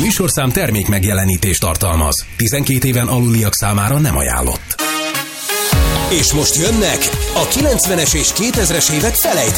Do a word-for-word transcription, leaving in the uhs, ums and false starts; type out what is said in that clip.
műsorszám termék megjelenítést tartalmaz. tizenkét éven aluliak számára nem ajánlott. És most jönnek a kilencvenes és kétezres évek felejtő